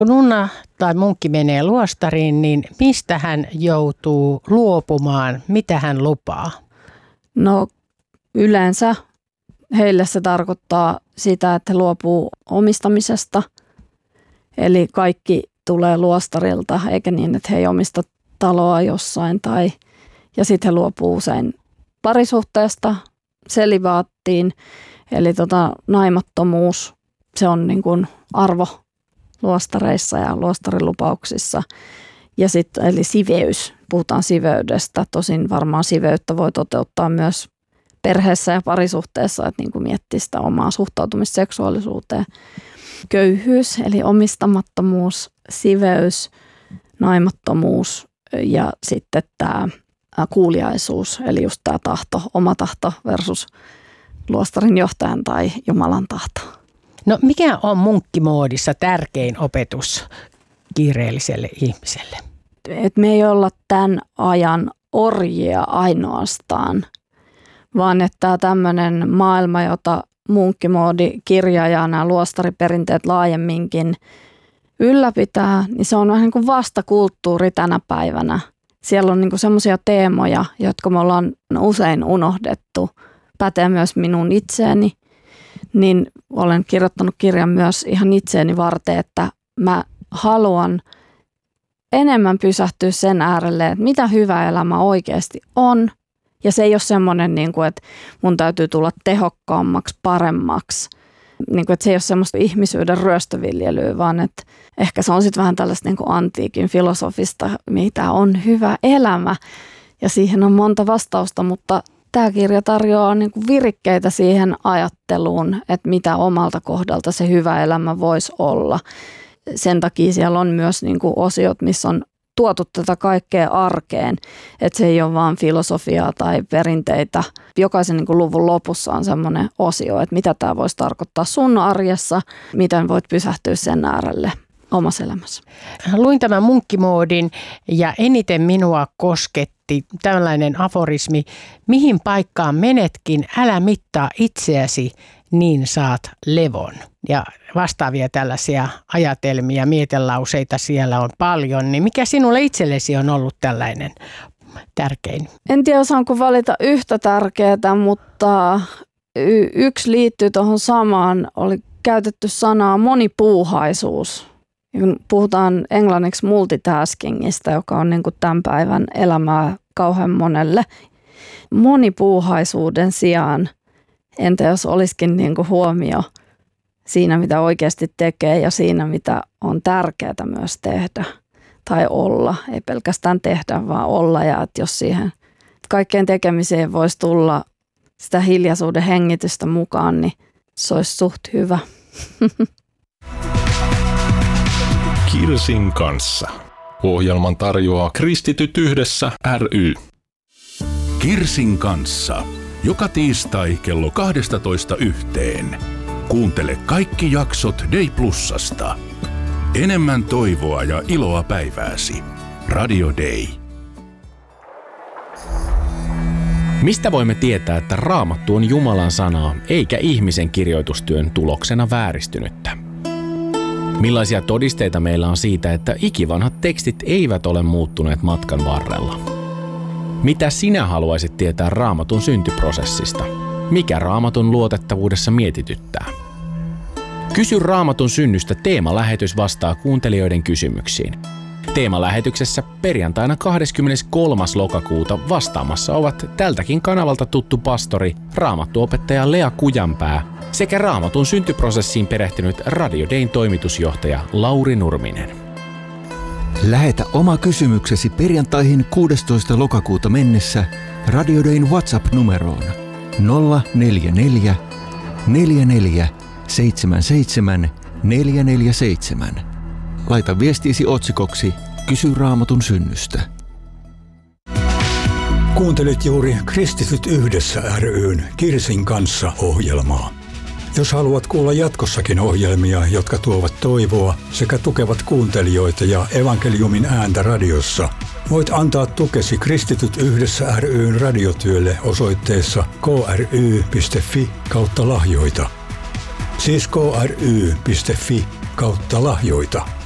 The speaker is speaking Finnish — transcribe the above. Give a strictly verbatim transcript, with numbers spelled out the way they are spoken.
Kun nunna tai munkki menee luostariin, niin mistä hän joutuu luopumaan? Mitä hän lupaa? No yleensä heille se tarkoittaa sitä, että he luopuu omistamisesta. Eli kaikki tulee luostarilta, eikä niin, että he ei omista taloa jossain. Tai, ja sitten he luopuu usein parisuhteesta, selibaattiin, eli tota, naimattomuus. Se on niin kuin arvo luostareissa ja luostarilupauksissa. Ja sitten eli siveys, puhutaan siveydestä. Tosin varmaan siveyttä voi toteuttaa myös perheessä ja parisuhteessa, että niin kuin miettii sitä omaa suhtautumista seksuaalisuuteen. Köyhyys, eli omistamattomuus, siveys, naimattomuus ja sitten tämä kuuliaisuus, eli just tämä tahto, oma tahto versus luostarin johtajan tai Jumalan tahto. No mikä on munkkimoodissa tärkein opetus kiireelliselle ihmiselle? Et me ei olla tämän ajan orjia ainoastaan, vaan että tämä tämmöinen maailma, jota munkkimoodi-kirja ja nämä luostariperinteet laajemminkin ylläpitää, niin se on vähän niin kuin vastakulttuuri tänä päivänä. Siellä on niin kuin semmoisia teemoja, jotka me ollaan usein unohdettu, pätee myös minun itseeni, niin olen kirjoittanut kirjan myös ihan itseeni varten, että mä haluan enemmän pysähtyä sen äärelle, että mitä hyvä elämä oikeasti on. Ja se ei ole semmoinen, niin kuin, että mun täytyy tulla tehokkaammaksi, paremmaksi. Niin kuin, että se ei ole semmoista ihmisyyden ryöstöviljelyä, vaan että ehkä se on sitten vähän tällaista niin kuin antiikin filosofista, mitä on hyvä elämä. Ja siihen on monta vastausta, mutta tämä kirja tarjoaa niin kuin virikkeitä siihen ajatteluun, että mitä omalta kohdalta se hyvä elämä voisi olla. Sen takia siellä on myös niin kuin osiot, missä on tuotu tätä kaikkea arkeen, että se ei ole vaan filosofiaa tai perinteitä. Jokaisen niin kuin luvun lopussa on semmoinen osio, että mitä tämä voisi tarkoittaa sun arjessa, miten voit pysähtyä sen äärelle omassa elämässä. Luin tämän munkkimoodin ja eniten minua kosketti tällainen aforismi, mihin paikkaan menetkin, älä mittaa itseäsi, niin saat levon. Ja vastaavia tällaisia ajatelmia, mietelauseita siellä on paljon. Niin mikä sinulle itsellesi on ollut tällainen tärkein? En tiedä, osaanko valita yhtä tärkeää, mutta y- yksi liittyy tuohon samaan. Oli käytetty sanaa monipuuhaisuus. Kun puhutaan englanniksi multitaskingista, joka on niin kuin tämän päivän elämää kauhean monelle. Monipuuhaisuuden sijaan, entä jos olisikin niin kuin huomio siinä, mitä oikeasti tekee ja siinä, mitä on tärkeää myös tehdä tai olla. Ei pelkästään tehdä, vaan olla. Ja että jos siihen kaikkeen tekemiseen voisi tulla sitä hiljaisuuden hengitystä mukaan, niin se olisi suht hyvä. Kirsin kanssa. Ohjelman tarjoaa Kristityt yhdessä ry. Kirsin kanssa. Joka tiistai kello kaksitoista yhteen. Kuuntele kaikki jaksot Day Plusasta. Enemmän toivoa ja iloa päivääsi. Radio Day. Mistä voimme tietää, että Raamattu on Jumalan sanaa eikä ihmisen kirjoitustyön tuloksena vääristynyttä? Millaisia todisteita meillä on siitä, että ikivanhat tekstit eivät ole muuttuneet matkan varrella? Mitä sinä haluaisit tietää Raamatun syntyprosessista? Mikä Raamatun luotettavuudessa mietityttää? Kysy Raamatun synnystä teemalähetys vastaa kuuntelijoiden kysymyksiin. Teemalähetyksessä perjantaina kahdeskymmeneskolmas lokakuuta vastaamassa ovat tältäkin kanavalta tuttu pastori, raamattuopettaja Lea Kujanpää sekä Raamatun syntyprosessiin perehtynyt Radio Dayn toimitusjohtaja Lauri Nurminen. Lähetä oma kysymyksesi perjantaihin kuudestoista lokakuuta mennessä Radio Dayn WhatsApp-numeroon nolla neljä neljä, neljä neljä, seitsemän seitsemän, neljä neljä seitsemän. Laita viestiisi otsikoksi Kysy Raamatun synnystä. Kuuntelit juuri Kristityt yhdessä ry:n Kirsin kanssa -ohjelmaa. Jos haluat kuulla jatkossakin ohjelmia, jotka tuovat toivoa sekä tukevat kuuntelijoita ja evankeliumin ääntä radiossa, voit antaa tukesi Kristityt yhdessä ry:n radiotyölle osoitteessa kry piste fi kautta lahjoita. Siis kry piste fi kautta lahjoita.